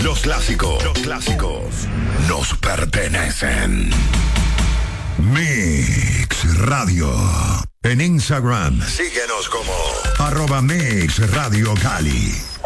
Los clásicos nos pertenecen. Mix Radio. En Instagram, síguenos como @Mix Radio Cali.